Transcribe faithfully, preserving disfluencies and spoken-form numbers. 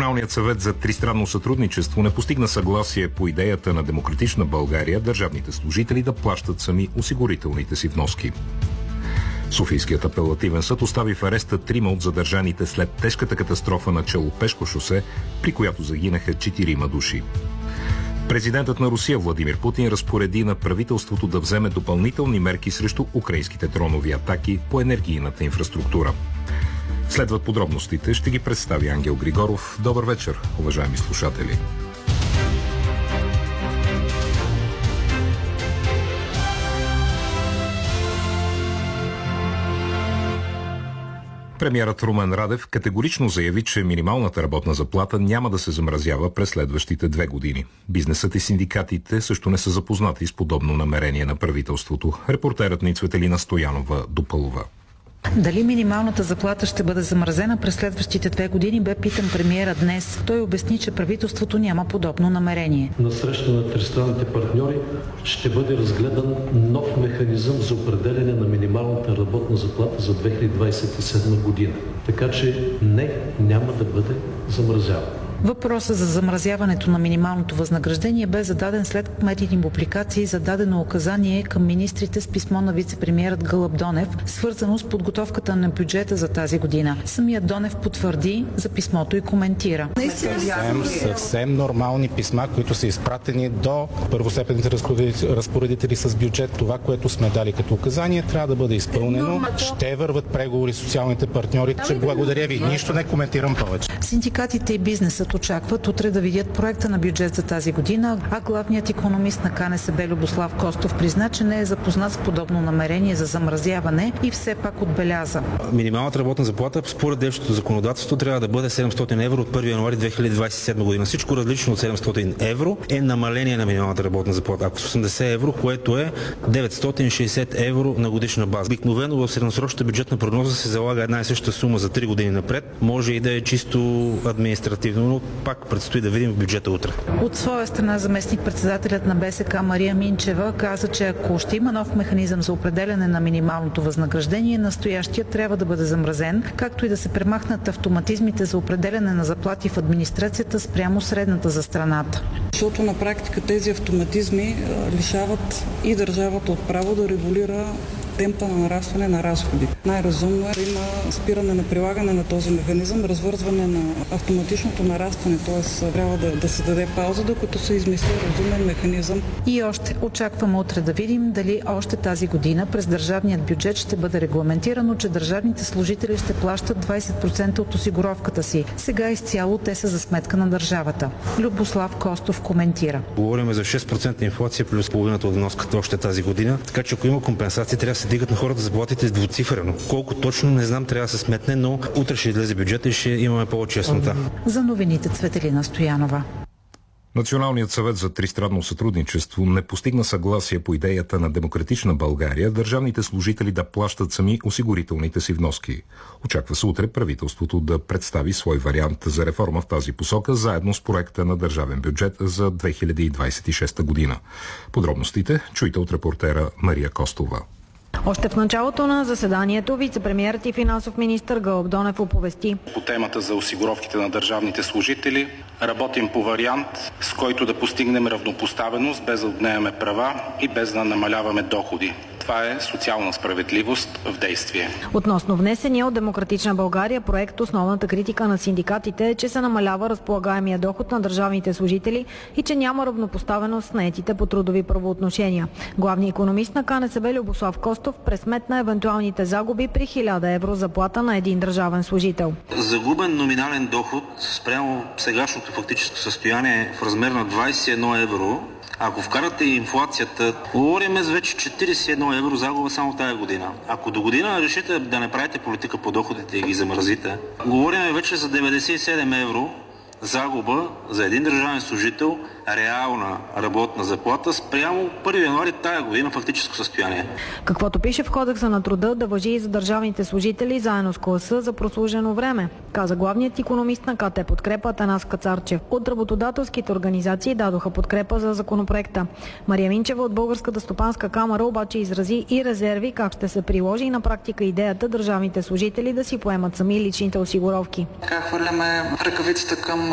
Националният съвет за тристранно сътрудничество не постигна съгласие по идеята на Демократична България държавните служители да плащат сами осигурителните си вноски. Софийският апелативен съд остави в ареста трима от задържаните след тежката катастрофа на Челопешко шосе, при която загинаха четирима души. Президентът на Русия Владимир Путин разпореди на правителството да вземе допълнителни мерки срещу украинските дронови атаки по енергийната инфраструктура. Следват подробностите, ще ги представи Ангел Григоров. Добър вечер, уважаеми слушатели. Премиерът Румен Радев категорично заяви, че минималната работна заплата няма да се замразява през следващите две години. Бизнесът и синдикатите също не са запознати с подобно намерение на правителството. Репортерът ни Цветелина Стоянова допълва. Дали минималната заплата ще бъде замразена през следващите две години, бе питан премиера днес. Той обясни, че правителството няма подобно намерение. На среща на тристранните партньори ще бъде разгледан нов механизъм за определяне на минималната работна заплата за две хиляди двадесет и седма година. Така че не, няма да бъде замразявана. Въпросът за замразяването на минималното възнаграждение бе зададен след медийни публикации за дадено указание към министрите с писмо на вице-премиерът Гълъб Донев, свързано с подготовката на бюджета за тази година. Самият Донев потвърди за писмото и коментира. Съвсем, съвсем нормални писма, които са изпратени до първостепенните разпоредители с бюджет. Това, което сме дали като указание, трябва да бъде изпълнено. Ще върват преговори с социалните партньори. Че благодаря ви. Нищо не коментирам повече. Синдикатите и бизнесът очакват утре да видят проекта на бюджет за тази година, а главният икономист на КНСБ Любослав Костов призна, че не е запознат с подобно намерение за замразяване и все пак отбеляза. Минималната работна заплата според действащото законодателство трябва да бъде седемстотин евро от първи януари две хиляди двадесет и седма година. Всичко различно от седемстотин евро е намаление на минималната работна заплата. Ако с осемдесет евро, което е деветстотин и шейсет евро на годишна база. Обикновено в средносрочната бюджетна прогноза се залага една и съща сума за три години напред. Може и да е чисто административно, но пак предстои да видим в бюджета утре. От своя страна заместник-председателят на БСК Мария Минчева каза, че ако ще има нов механизъм за определяне на минималното възнаграждение, настоящият трябва да бъде замразен, както и да се премахнат автоматизмите за определяне на заплати в администрацията спрямо средната за страната. Защото на практика тези автоматизми лишават и държавата от право да регулира темпа на нарастване на разходи. Най-разумно е да има спиране на прилагане на този механизъм, развързване на автоматичното нарастване, т.е. трябва да, да се даде пауза, докато се измисли разумен механизъм. И още очакваме утре да видим дали още тази година през държавният бюджет ще бъде регламентирано, че държавните служители ще плащат двадесет процента от осигуровката си. Сега изцяло те са за сметка на държавата. Любослав Костов коментира. Говорим за шест процента инфлация плюс половината от вноската още тази година, така че ако има компенсации, трябва да се дигат на хората заплатите двуцифрено. Колко точно, не знам, трябва да се сметне, но утре ще излезе бюджета и ще имаме повече яснота. За новините Цветелина Стоянова. Националният съвет за тристранно сътрудничество не постигна съгласие по идеята на Демократична България държавните служители да плащат сами осигурителните си вноски. Очаква се утре правителството да представи свой вариант за реформа в тази посока, заедно с проекта на държавен бюджет за две хиляди двадесет и шеста година. Подробностите чуйте от репортера Мария Костова. Още в началото на заседанието вицепремиерът и финансов министър Гълъб Донев оповести. По темата за осигуровките на държавните служители работим по вариант, с който да постигнем равнопоставеност, без да отнемаме права и без да намаляваме доходи. Това е социална справедливост в действие. Относно внесения от Демократична България проект, основната критика на синдикатите е, че се намалява разполагаемия доход на държавните служители и че няма равнопоставеност с наетите по трудови правоотношения. Главният икономист на КНСБ Любослав Костов пресметна евентуалните загуби при хиляда евро заплата на един държавен служител. Загубен номинален доход спрямо сегашното фактическо състояние в размер на двадесет и едно евро. Ако вкарате инфлацията, говорим за вече четиридесет и едно евро загуба само тази година. Ако до година решите да не правите политика по доходите и ги замразите, говорим вече за деветдесет и седем евро загуба за един държавен служител, реална работна заплата спрямо първи януари тая година фактическо състояние. Каквото пише в Кодекса на труда, да важи и за държавните служители заедно с класа за прослужено време, каза главният икономист на КТ Подкрепа Атанас Кацарчев. От работодателските организации дадоха подкрепа за законопроекта. Мария Минчева от Българската стопанска камара обаче изрази и резерви как ще се приложи на практика идеята държавните служители да си поемат сами личните осигуровки. Как хвърляме ръкавицата към